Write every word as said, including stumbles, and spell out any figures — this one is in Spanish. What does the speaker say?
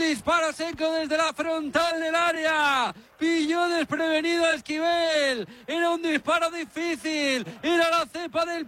Disparo seco desde la frontal del área. Pilló desprevenido a Esquivel. Era un disparo difícil. Era la cepa del